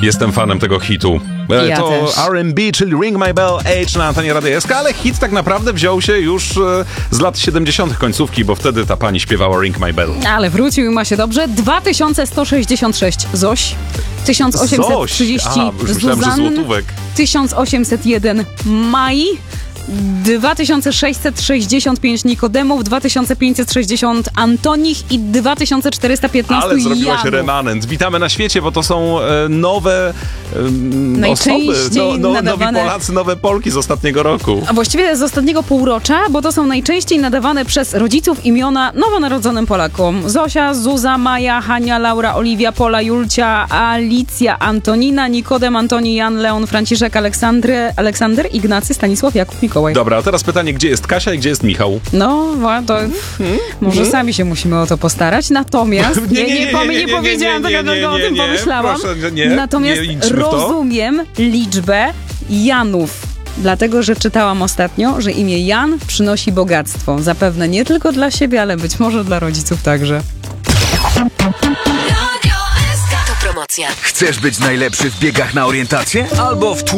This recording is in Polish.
Jestem fanem tego hitu. Ja to też. R&B, czyli Ring My Bell Age na antenie Radia SK, ale hit tak naprawdę wziął się już z lat 70. końcówki, bo wtedy ta pani śpiewała Ring My Bell. Ale wrócił i ma się dobrze. 2166 Zoś. 1830 już myślałem, że Zuzan. złotówek. 1801 Mai. 2665 Nikodemów, 2560 Antonich i 2415 Ale zrobiłaś Janów. remanent. Witamy na świecie, bo to są nowe Najczęściej osoby, nowi nadawane- Polacy, nowe Polki z ostatniego roku. A właściwie z ostatniego półrocza, bo to są najczęściej nadawane przez rodziców imiona nowonarodzonym Polakom. Zosia, Zuza, Maja, Hania, Laura, Oliwia, Pola, Julcia, Alicja, Antonina, Nikodem, Antoni, Jan, Leon, Franciszek, Aleksander, Ignacy, Stanisław, Jakub, Mikołaj. Dobra, a teraz pytanie, gdzie jest Kasia i gdzie jest Michał? No, to może sami się musimy o to postarać. Natomiast nie powiedziałam tego, tylko o tym pomyślałam. Proszę, nie Natomiast idźmy w to. rozumiem liczbę Janów. Dlatego, że czytałam ostatnio, że imię Jan przynosi bogactwo. Zapewne nie tylko dla siebie, ale być może dla rodziców także. To promocja. Chcesz być najlepszy w biegach na orientację? Albo w